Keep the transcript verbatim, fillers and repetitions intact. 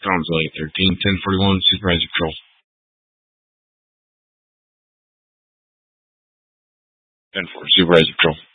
Comms eight thirteen, ten forty-one, Supervisor Patrol. ten four, Supervisor Patrol.